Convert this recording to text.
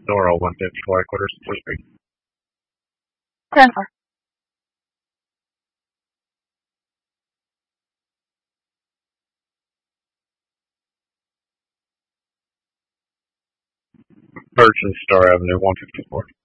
Dora 154 quarters sleeping. Grandpa. Birch and Star Avenue 154.